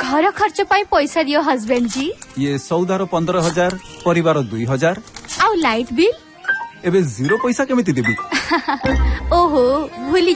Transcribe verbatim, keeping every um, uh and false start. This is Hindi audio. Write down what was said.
घर खर्च पाई पैसा दियो हस्बैंड जी। ये सौदार पंद्रह हजार परिवार दुई हजार आउ लाइट बिल एबे जीरो पैसा केमिति देबी। ओहो भूली